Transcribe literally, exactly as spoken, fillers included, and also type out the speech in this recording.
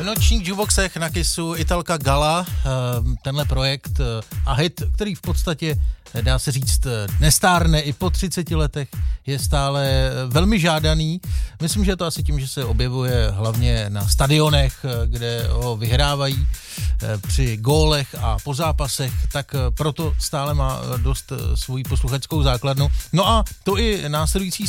nočních jukeboxech na Kissu Italka Gala, tenhle projekt a hit, který v podstatě, dá se říct, nestárne i po třiceti letech, je stále velmi žádaný. Myslím, že je to asi tím, že se objevuje hlavně na stadionech, kde ho vyhrávají při gólech a po zápasech, tak proto stále má dost svoji posluchačskou základnu. No a to i následující